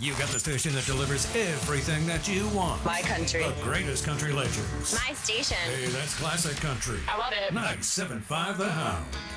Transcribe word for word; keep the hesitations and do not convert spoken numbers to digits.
You got the station that delivers everything that you want. My country. The greatest country legends. My station. Hey, that's classic country. I love it. ninety-seven point five The Hound.